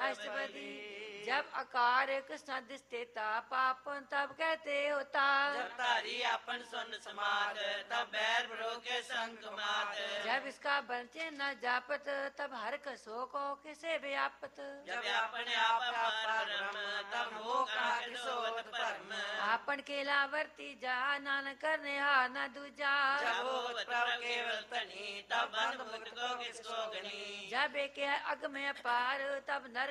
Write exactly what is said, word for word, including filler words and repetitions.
अष्टपदी। जब अकार कृष्ण दिस्तेता पापन तब कहते होता। जब तारी आपन सुन समात तब बैर बरो के संग मात। जब इसका बंचे न जापत तब हर कसो को किसे व्यापत। जब आपने आप ब्रह्म तब मोह कहा किसोत परम। आपन केला वर्ती जा नान करने हा न दूजा। जब वो प्रभ केवल तनी तब बंध मुक्त को किसको गनी। जब एक अग में अपार तब नर